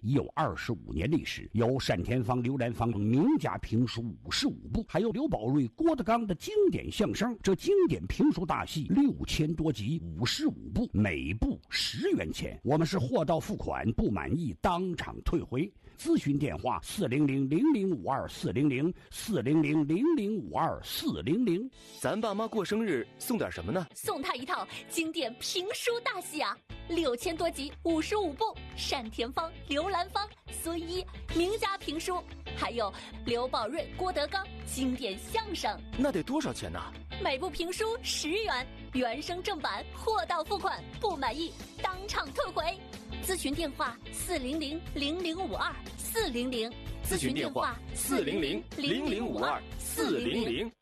已有25年历史，有单田芳、刘兰芳名家评书55部，还有刘宝瑞、郭德纲的经典相声。这经典评书大戏6000多集，55部，每部10元钱。我们是货到付款，不满意当场退回。咨询电话400-0052-400，400-0052-400。 咱爸妈过生日送点什么呢？ 送他一套经典评书大戏啊，6000多集，55部，单田芳、刘兰芳、孙一名家评书，还有刘宝瑞、郭德纲经典相声。 那得多少钱呢？ 每部评书10元，原声正版，货到付款，不满意当场退回。咨询电话400-0052-400， 咨询电话400-0052-400。